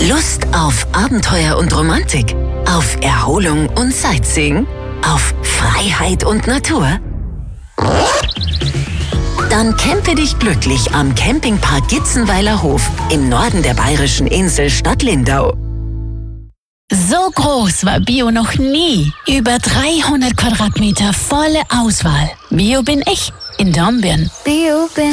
Lust auf Abenteuer und Romantik? Auf Erholung und Sightseeing? Auf Freiheit und Natur? Dann campe dich glücklich am Campingpark Gitzenweiler Hof im Norden der bayerischen Insel Stadt Lindau. So groß war Bio noch nie. Über 300 Quadratmeter volle Auswahl. Bio bin ich in Dornbirn. Bio bin